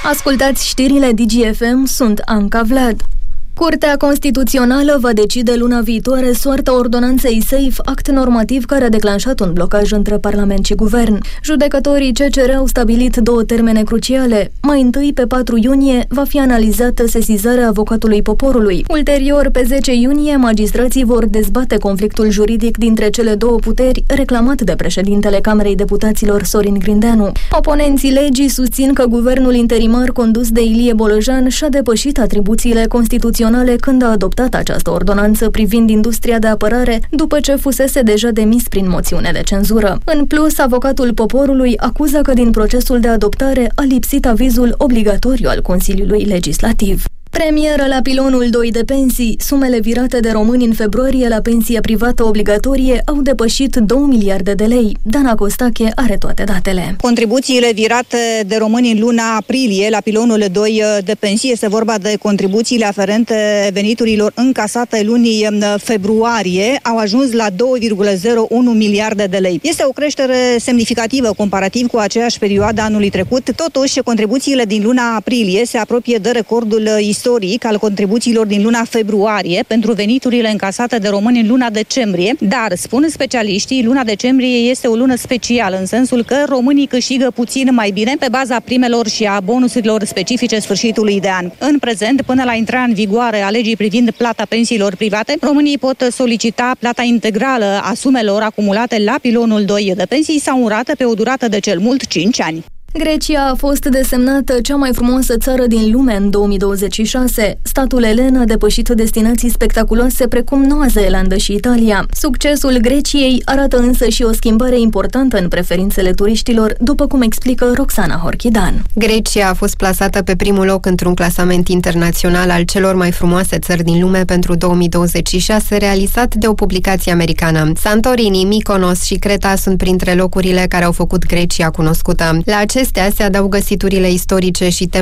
Ascultați știrile DGFM, sunt Anca Vlad. Curtea Constituțională va decide luna viitoare soarta ordonanței SAFE, act normativ care a declanșat un blocaj între Parlament și Guvern. Judecătorii CCR au stabilit două termene cruciale. Mai întâi, pe 4 iunie, va fi analizată sesizarea avocatului poporului. Ulterior, pe 10 iunie, magistrații vor dezbate conflictul juridic dintre cele două puteri, reclamat de președintele Camerei Deputaților Sorin Grindeanu. Oponenții legii susțin că guvernul interimar condus de Ilie Bolojan și-a depășit atribuțiile constituționale când a adoptat această ordonanță privind industria de apărare, după ce fusese deja demis prin moțiune de cenzură. În plus, avocatul poporului acuză că din procesul de adoptare a lipsit avizul obligatoriu al Consiliului Legislativ. Premieră la pilonul 2 de pensii. Sumele virate de români în februarie la pensie privată obligatorie au depășit 2 miliarde de lei. Dana Costache are toate datele. Contribuțiile virate de români în luna aprilie la pilonul 2 de pensii, este vorba de contribuțiile aferente veniturilor încasate lunii februarie, au ajuns la 2,01 miliarde de lei. Este o creștere semnificativă comparativ cu aceeași perioadă anului trecut. Totuși, contribuțiile din luna aprilie se apropie de recordul istoric al contribuțiilor din luna februarie pentru veniturile încasate de români în luna decembrie, dar, spun specialiștii, luna decembrie este o lună specială, în sensul că românii câștigă puțin mai bine pe baza primelor și a bonusurilor specifice sfârșitului de an. În prezent, până la intrarea în vigoare a legii privind plata pensiilor private, românii pot solicita plata integrală a sumelor acumulate la pilonul 2 de pensii sau în rată pe o durată de cel mult 5 ani. Grecia a fost desemnată cea mai frumoasă țară din lume în 2026. Statul elen a depășit destinații spectaculoase precum Noua Zeelandă și Italia. Succesul Greciei arată însă și o schimbare importantă în preferințele turiștilor, după cum explică Roxana Horchidan. Grecia a fost plasată pe primul loc într-un clasament internațional al celor mai frumoase țări din lume pentru 2026, realizat de o publicație americană. Santorini, Mykonos și Creta sunt printre locurile care au făcut Grecia cunoscută. La acestea se adaugă siturile istorice și